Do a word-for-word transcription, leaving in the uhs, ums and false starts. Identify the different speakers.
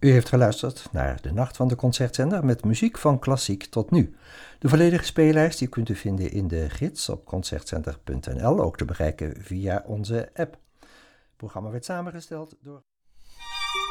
Speaker 1: U heeft geluisterd naar de Nacht van de Concertzender met muziek van klassiek tot nu. De volledige speellijst die kunt u vinden in de gids op concertzender punt n l, ook te bereiken via onze app. Het programma werd samengesteld door...